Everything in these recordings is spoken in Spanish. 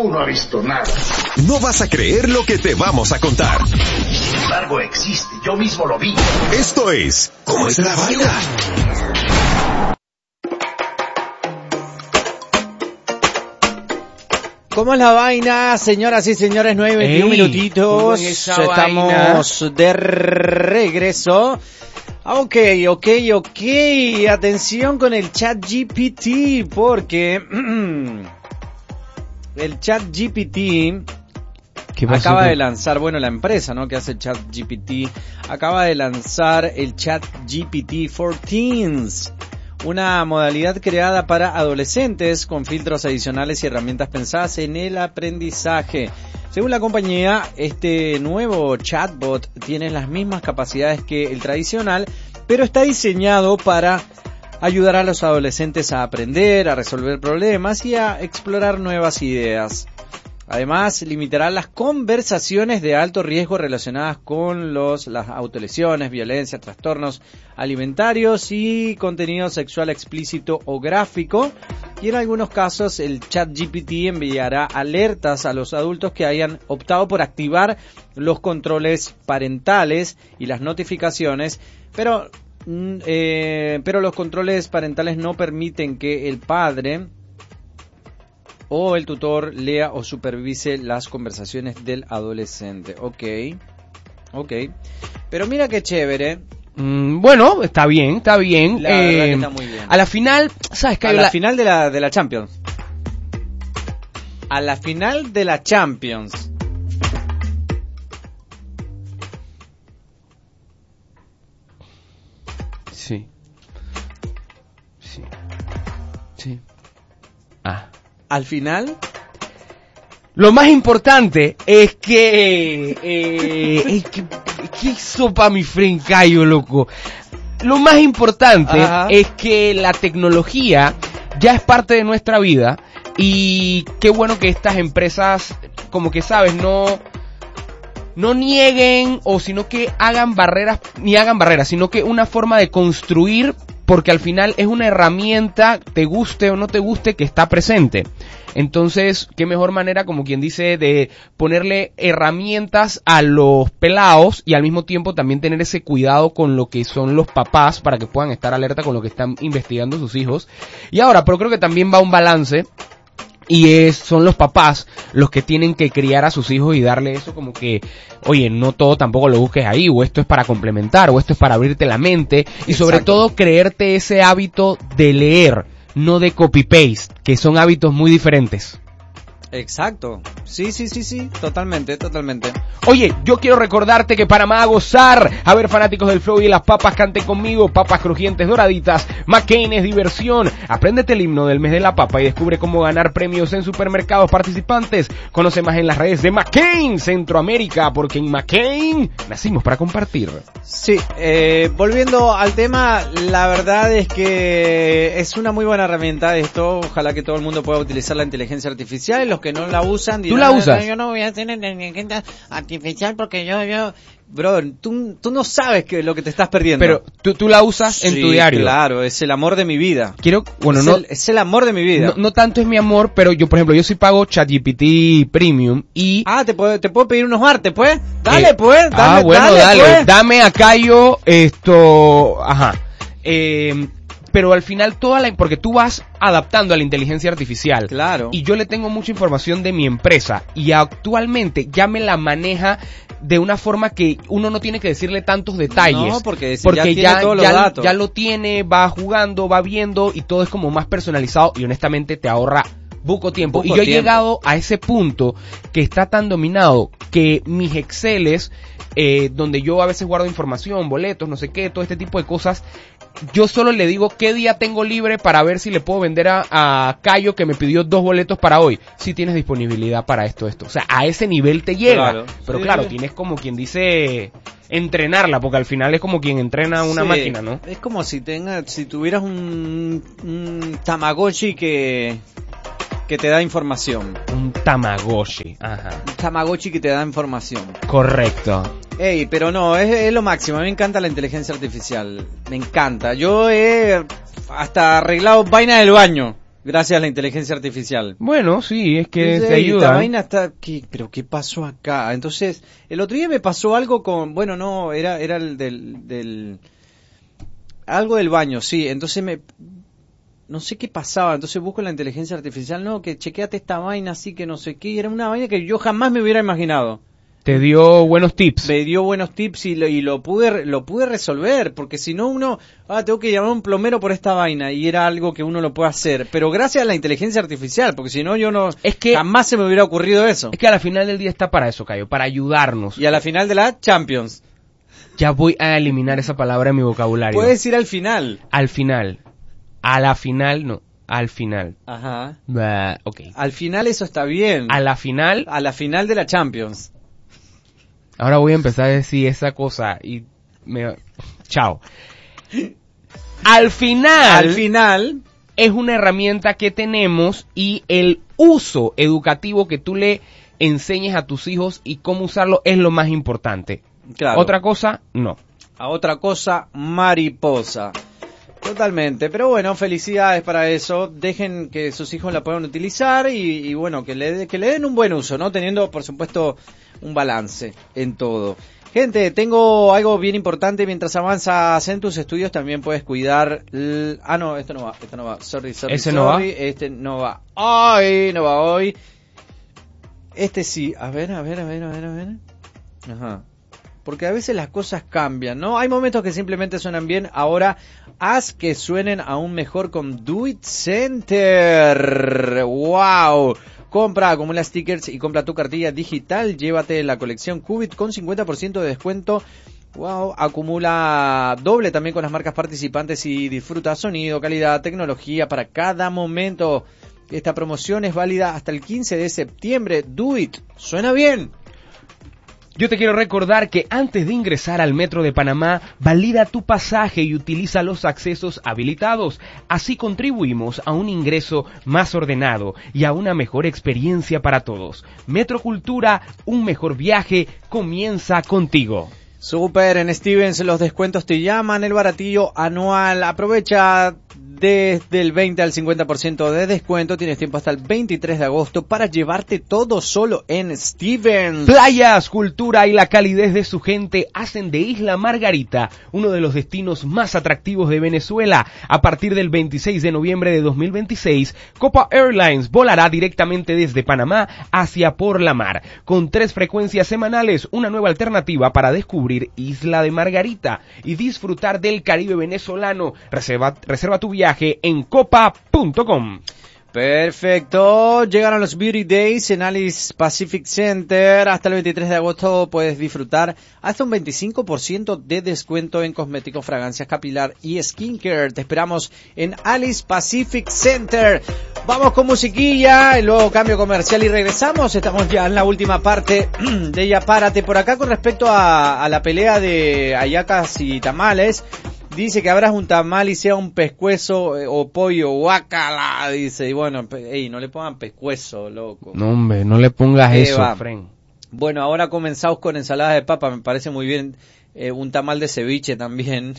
Tú no has visto nada. No vas a creer lo que te vamos a contar. Sin embargo, existe. Yo mismo lo vi. Esto es ¿Cómo es la vaina? ¿Cómo es la vaina, señoras y señores? 9:21 minutitos. Estamos de regreso. Ok. Atención con el ChatGPT, porque el ChatGPT acaba de lanzar, la empresa, ¿no?, que hace el ChatGPT, acaba de lanzar el ChatGPT for Teens. Una modalidad creada para adolescentes con filtros adicionales y herramientas pensadas en el aprendizaje. Según la compañía, este nuevo chatbot tiene las mismas capacidades que el tradicional, pero está diseñado para ayudar a los adolescentes a aprender, a resolver problemas y a explorar nuevas ideas. Además, limitará las conversaciones de alto riesgo relacionadas con las autolesiones, violencia, trastornos alimentarios y contenido sexual explícito o gráfico. Y en algunos casos, el ChatGPT enviará alertas a los adultos que hayan optado por activar los controles parentales y las notificaciones, pero los controles parentales no permiten que el padre o el tutor lea o supervise las conversaciones del adolescente. Ok. Pero mira qué chévere. Bueno, está bien. La verdad que está muy bien. A la final, ¿sabes qué? A la final de la Champions. A la final de la Champions. Sí. Al final, lo más importante es que ¿qué sopa mi frencayo, loco? Lo más importante es que la tecnología ya es parte de nuestra vida y qué bueno que estas empresas, como que sabes, no nieguen o sino que hagan barreras, sino que una forma de construir, porque al final es una herramienta, te guste o no te guste, que está presente. Entonces, qué mejor manera, como quien dice, de ponerle herramientas a los pelados y al mismo tiempo también tener ese cuidado con lo que son los papás para que puedan estar alerta con lo que están investigando sus hijos. Y ahora, pero creo que también va un balance. Y son los papás los que tienen que criar a sus hijos y darle eso como que, oye, no todo tampoco lo busques ahí, o esto es para complementar, o esto es para abrirte la mente, y sobre todo creerte ese hábito de leer, no de copy-paste, que son hábitos muy diferentes. Exacto. Sí, totalmente. Oye, yo quiero recordarte que para más gozar, a ver, fanáticos del flow y las papas, canten conmigo, papas crujientes doraditas, McCain es diversión. Apréndete el himno del mes de la papa y descubre cómo ganar premios en supermercados participantes. Conoce más en las redes de McCain Centroamérica, porque en McCain nacimos para compartir. Sí, volviendo al tema, la verdad es que es una muy buena herramienta esto. Ojalá que todo el mundo pueda utilizar la inteligencia artificial. Los que no la usan dirán, ¿tú la usas? Yo no voy a tener inteligencia artificial porque yo... Bro, tú no sabes lo que te estás perdiendo. Pero tú la usas en tu diario. Claro, es el amor de mi vida. Es el amor de mi vida. No tanto es mi amor, pero yo, por ejemplo, yo sí pago ChatGPT Premium y... te puedo pedir unos martes, pues. Dale, pues. Dale, pues. Dame acá yo esto... Ajá. Pero al final porque tú vas adaptando a la inteligencia artificial. Claro. Y yo le tengo mucha información de mi empresa y actualmente ya me la maneja de una forma que uno no tiene que decirle tantos detalles. No, porque ya tiene todos los datos. Ya lo tiene, va jugando, va viendo y todo es como más personalizado y honestamente te ahorra buco tiempo. He llegado a ese punto que está tan dominado que mis Exceles, donde yo a veces guardo información, boletos, no sé qué, todo este tipo de cosas, yo solo le digo qué día tengo libre para ver si le puedo vender a Cayo, que me pidió 2 boletos para hoy. Si tienes disponibilidad para esto. O sea, a ese nivel te llega. Claro, pero sí, claro, tienes como quien dice entrenarla, porque al final es como quien entrena una máquina, ¿no? Es como si tuvieras un Tamagotchi que te da información. Un Tamagotchi, ajá. Un Tamagotchi que te da información. Correcto. Pero no, es lo máximo. A mí me encanta la inteligencia artificial. Me encanta. Yo he hasta arreglado vainas del baño. Gracias a la inteligencia artificial. Bueno, sí, es que Entonces, te ayuda. Esta vaina está... ¿Pero qué pasó acá? Entonces, el otro día me pasó algo con... Bueno, no, era el del... Algo del baño, sí. Entonces no sé qué pasaba. Entonces busco en la inteligencia artificial. No, que chequeate esta vaina así que no sé qué. Y era una vaina que yo jamás me hubiera imaginado. Te dio buenos tips. Me dio buenos tips y lo pude resolver, porque si no uno, tengo que llamar a un plomero por esta vaina, y era algo que uno lo puede hacer, pero gracias a la inteligencia artificial, porque si no yo no, jamás se me hubiera ocurrido eso. Es que a la final del día está para eso, Cayo, para ayudarnos. Y a la final de la Champions. Ya voy a eliminar esa palabra en mi vocabulario. Puedes decir al final. Al final. A la final, no. Al final. Ajá. Ok. Al final eso está bien. A la final. A la final de la Champions. Ahora voy a empezar a decir esa cosa y chao. Al final es una herramienta que tenemos, y el uso educativo que tú le enseñes a tus hijos y cómo usarlo es lo más importante. Claro. Otra cosa, no. A otra cosa, mariposa. Totalmente, pero bueno, felicidades para eso. Dejen que sus hijos la puedan utilizar y bueno, que le den un buen uso, ¿no? Teniendo, por supuesto, un balance en todo. Gente, tengo algo bien importante. Mientras avanzas en tus estudios, también puedes cuidar... no, esto no va. Sorry. ¿Ese no va? Este no va. ¡Ay! No va hoy. Este sí. A ver. Ajá. Porque a veces las cosas cambian, ¿no? Hay momentos que simplemente suenan bien. Ahora, haz que suenen aún mejor con Do It Center. ¡Wow! Compra, acumula stickers y compra tu cartilla digital. Llévate la colección Qubit con 50% de descuento. ¡Wow! Acumula doble también con las marcas participantes y disfruta sonido, calidad, tecnología para cada momento. Esta promoción es válida hasta el 15 de septiembre. Do It. ¿Suena bien? Yo te quiero recordar que antes de ingresar al Metro de Panamá, valida tu pasaje y utiliza los accesos habilitados. Así contribuimos a un ingreso más ordenado y a una mejor experiencia para todos. Metro Cultura, un mejor viaje, comienza contigo. Super, en Stevens los descuentos te llaman, el baratillo anual. Aprovecha desde el 20 al 50% de descuento. Tienes tiempo hasta el 23 de agosto para llevarte todo solo en Stevens. Playas, cultura y la calidez de su gente hacen de Isla Margarita uno de los destinos más atractivos de Venezuela. A partir del 26 de noviembre de 2026, Copa Airlines volará directamente desde Panamá hacia Por la Mar. Con 3 frecuencias semanales, una nueva alternativa para descubrir Isla de Margarita y disfrutar del Caribe venezolano. Reserva tu viaje en copa.com. Perfecto, llegaron los Beauty Days en Alice Pacific Center. Hasta el 23 de agosto puedes disfrutar hasta un 25% de descuento en cosméticos, fragancias capilar y skincare. Te esperamos en Alice Pacific Center. Vamos con musiquilla, y luego cambio comercial y regresamos. Estamos ya en la última parte de Ya Párate. Por acá, con respecto a la pelea de hallacas y tamales, dice que abras un tamal y sea un pescuezo o pollo, guácala, dice. Y bueno, no le pongan pescuezo, loco. No, hombre, no le pongas eso, Fren. Bueno, ahora comenzamos con ensalada de papa, me parece muy bien. Un tamal de ceviche también.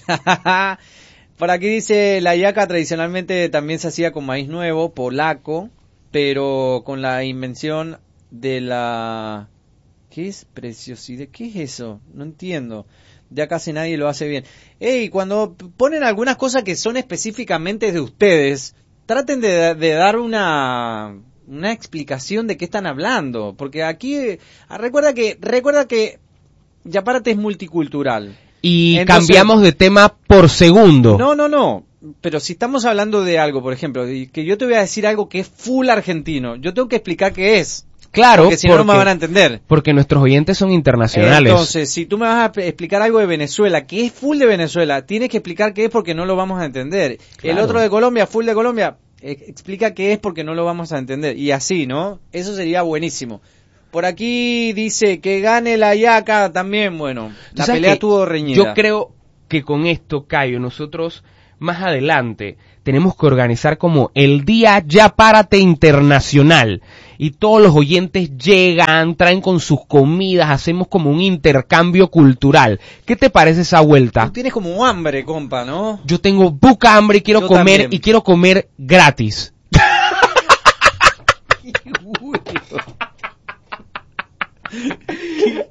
Por aquí dice, la hallaca tradicionalmente también se hacía con maíz nuevo, polaco, pero con la invención de la... ¿Qué es preciosidad? ¿Qué es eso? No entiendo. Ya casi nadie lo hace bien. Cuando ponen algunas cosas que son específicamente de ustedes, traten de dar una explicación de qué están hablando, porque aquí recuerda que Ya Párate es multicultural. Y entonces, cambiamos de tema por segundo. No. Pero si estamos hablando de algo, por ejemplo, que yo te voy a decir algo que es full argentino, yo tengo que explicar qué es. Claro, porque si no me van a entender. Porque nuestros oyentes son internacionales. Entonces, si tú me vas a explicar algo de Venezuela, que es full de Venezuela, tienes que explicar qué es porque no lo vamos a entender. Claro. El otro de Colombia, full de Colombia, explica qué es porque no lo vamos a entender. Y así, ¿no? Eso sería buenísimo. Por aquí dice que gane la hallaca también, bueno, la pelea estuvo reñida. Yo creo que con esto, Cayo, nosotros más adelante tenemos que organizar como el Día Ya Párate Internacional. Y todos los oyentes llegan, traen con sus comidas, hacemos como un intercambio cultural. ¿Qué te parece esa vuelta? Tú tienes como hambre, compa, ¿no? Yo tengo buca hambre y quiero comer, también. Y quiero comer gratis.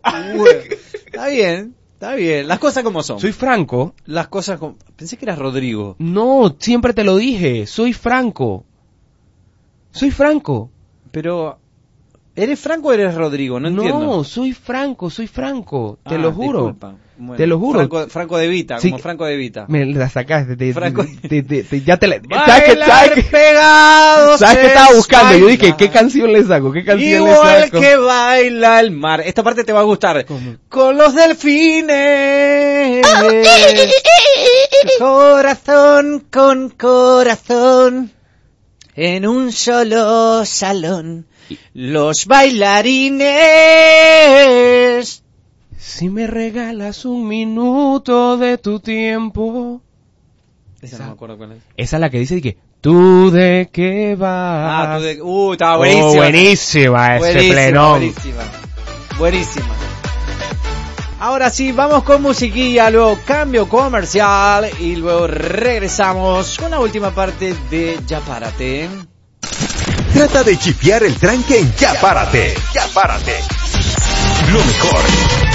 Está bien. Está bien, las cosas como son. Soy Franco. Las cosas como... Pensé que eras Rodrigo. No, siempre te lo dije. Soy Franco. Soy Franco. Pero... ¿Eres Franco o eres Rodrigo? No entiendo. No, soy Franco. Te lo juro. Disculpa. Bueno, te lo juro. Franco de Vita, Sí, como Franco de Vita. Me la sacaste. Franco... Ya te la... Bailar pegados. ¿Sabes qué estaba buscando? Yo dije, España. ¿qué canción le saco? ¿Qué canción Igual le saco? que baila el mar. Esta parte te va a gustar. ¿Cómo? Con los delfines. Corazón con corazón. En un solo salón. Los bailarines. Si me regalas un minuto de tu tiempo. Esa no me acuerdo cuál es. Esa es la que dice que ¿tú de qué vas? Estaba buenísima. Buenísima ese plenón. Buenísima. Ahora sí, vamos con musiquilla, luego cambio comercial y luego regresamos con la última parte de Ya Párate. Trata de chipear el tranque en Ya Párate. Ya Párate. Lo mejor.